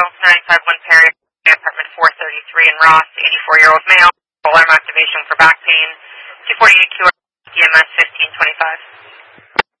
951 Perry, apartment 433 in Ross, 84-year-old male, alarm activation for back pain, 248 QR.